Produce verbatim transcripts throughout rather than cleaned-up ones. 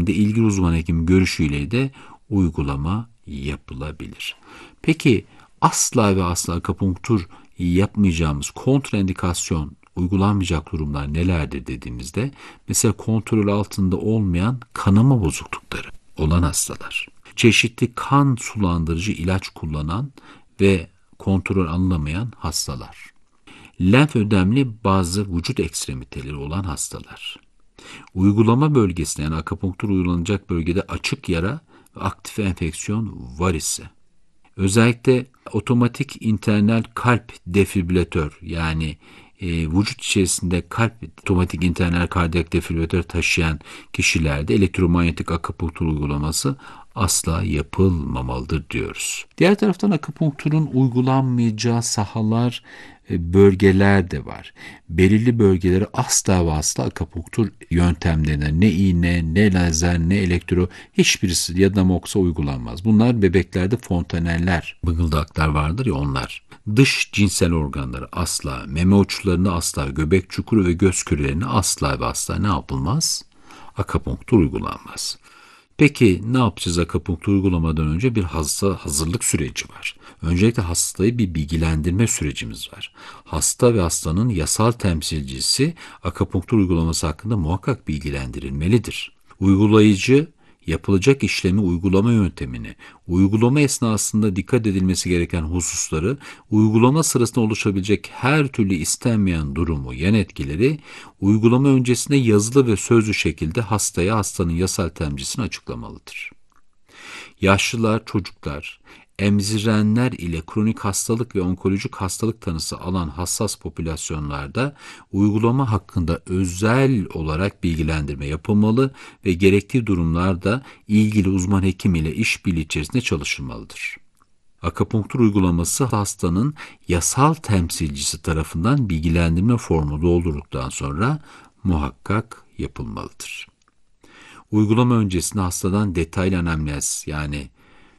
takdirinde ilgili uzman hekim görüşüyle de uygulama yapılabilir. Peki asla ve asla akupunktur yapmayacağımız kontraindikasyon, uygulanmayacak durumlar nelerdir dediğimizde, mesela kontrol altında olmayan kanama bozuklukları olan hastalar, çeşitli kan sulandırıcı ilaç kullanan ve kontrol alınamayan hastalar, lenf ödemli bazı vücut ekstremiteleri olan hastalar, uygulama bölgesinde yani akupunktur uygulanacak bölgede açık yara ve aktif enfeksiyon var ise, özellikle otomatik internal kalp defibrilatör yani e, vücut içerisinde kalp otomatik internal kardiyak defibrilatör taşıyan kişilerde elektromanyetik akupunktur uygulaması asla yapılmamalıdır diyoruz. Diğer taraftan akupunkturun uygulanmayacağı sahalar, e, bölgeler de var. Belirli bölgelere asla ve asla akupunktur yöntemlerine ne iğne, ne lazer, ne elektro hiçbirisi ya da moksa uygulanmaz. Bunlar bebeklerde fontaneller, bıngıldaklar vardır ya onlar. Dış cinsel organları asla, meme uçlarını asla, göbek çukuru ve göz kürelerini asla ve asla ne yapılmaz? Akupunktur uygulanmaz. Peki ne yapacağız akupunktur uygulamadan önce? Bir hasta hazırlık süreci var. Öncelikle hastayı bir bilgilendirme sürecimiz var. Hasta ve hastanın yasal temsilcisi akupunktur uygulaması hakkında muhakkak bilgilendirilmelidir. Uygulayıcı yapılacak işlemi, uygulama yöntemini, uygulama esnasında dikkat edilmesi gereken hususları, uygulama sırasında oluşabilecek her türlü istenmeyen durumu, yan etkileri, uygulama öncesinde yazılı ve sözlü şekilde hastaya hastanın yasal temsilcisine açıklamalıdır. Yaşlılar, çocuklar, emzirenler ile kronik hastalık ve onkolojik hastalık tanısı alan hassas popülasyonlarda uygulama hakkında özel olarak bilgilendirme yapılmalı ve gerektiği durumlarda ilgili uzman hekim ile işbirliği içerisinde çalışılmalıdır. Akupunktur uygulaması hastanın yasal temsilcisi tarafından bilgilendirme formu doldurduktan sonra muhakkak yapılmalıdır. Uygulama öncesinde hastadan detaylı anamnez yani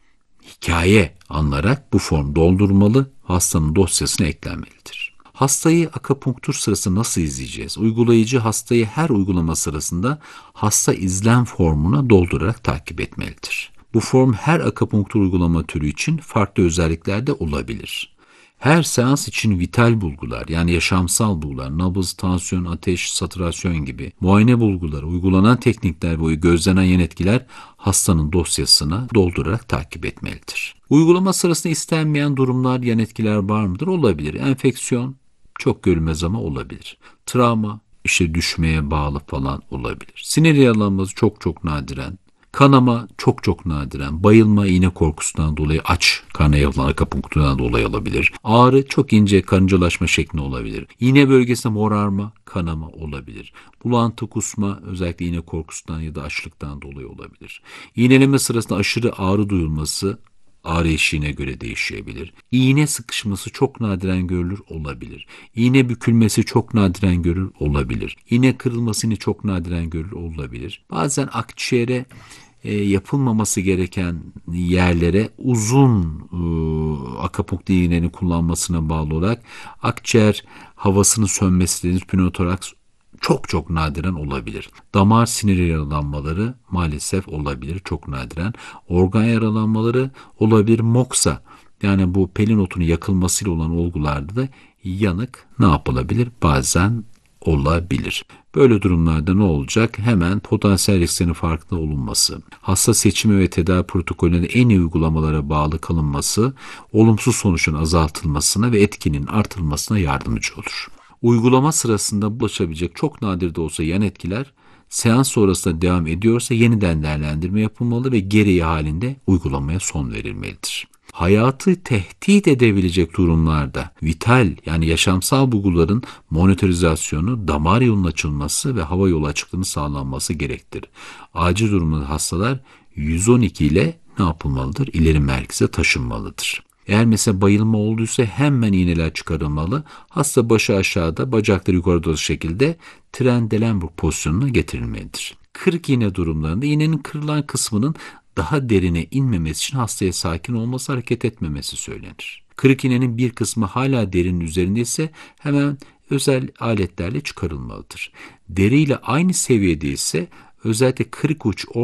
hikaye alınarak bu form doldurmalı, hastanın dosyasına eklenmelidir. Hastayı akupunktur sırası nasıl izleyeceğiz? Uygulayıcı hastayı her uygulama sırasında hasta izlem formuna doldurarak takip etmelidir. Bu form her akupunktur uygulama türü için farklı özelliklerde olabilir. Her seans için vital bulgular yani yaşamsal bulgular, nabız, tansiyon, ateş, saturasyon gibi muayene bulguları, uygulanan teknikler ve gözlenen yan etkiler hastanın dosyasına doldurarak takip etmelidir. Uygulama sırasında istenmeyen durumlar, yan etkiler var mıdır? Olabilir. Enfeksiyon çok görülmez ama olabilir. Travma, işte düşmeye bağlı falan olabilir. Sinir yaralanması çok çok nadiren. Kanama çok çok nadiren, bayılma iğne korkusundan dolayı aç karna yapılan akupunkturdan dolayı olabilir. Ağrı çok ince karıncalaşma şeklinde olabilir. İğne bölgesinde morarma, kanama olabilir. Bulantı, kusma özellikle iğne korkusundan ya da açlıktan dolayı olabilir. İğneleme sırasında aşırı ağrı duyulması ağrı eşiğine göre değişebilir. İğne sıkışması çok nadiren görülür olabilir. İğne bükülmesi çok nadiren görülür olabilir. İğne kırılması çok nadiren görülür olabilir. Bazen akciğere e, yapılmaması gereken yerlere uzun e, akupunktur iğnenin kullanmasına bağlı olarak akciğer havasının sönmesi dediğimiz pnömotoraks çok çok nadiren olabilir. Damar sinir yaralanmaları maalesef olabilir çok nadiren. Organ yaralanmaları olabilir. Moksa yani bu pelin otunun yakılmasıyla olan olgularda da yanık ne yapılabilir? Bazen olabilir. Böyle durumlarda ne olacak? Hemen potansiyel risklerin farkında olunması, hasta seçimi ve tedavi protokolünde en iyi uygulamalara bağlı kalınması, olumsuz sonuçların azaltılmasına ve etkinin artırılmasına yardımcı olur. Uygulama sırasında bulaşabilecek çok nadir de olsa yan etkiler seans sonrasında devam ediyorsa yeniden değerlendirme yapılmalı ve gereği halinde uygulamaya son verilmelidir. Hayatı tehdit edebilecek durumlarda vital yani yaşamsal bulguların monitorizasyonu, damar yolunun açılması ve hava yolu açıklığının sağlanması gerektirir. Acil durumda hastalar yüz on iki ile ne yapılmalıdır? İleri merkeze taşınmalıdır. Eğer mesela bayılma olduysa hemen iğneler çıkarılmalı. Hasta başı aşağıda, bacakları yukarıda şekilde Trendelenburg pozisyonuna getirilmelidir. Kırık iğne durumlarında iğnenin kırılan kısmının daha derine inmemesi için hastaya sakin olması, hareket etmemesi söylenir. Kırık iğnenin bir kısmı hala derinin üzerinde ise hemen özel aletlerle çıkarılmalıdır. Deri ile aynı seviyede ise özellikle kırık uç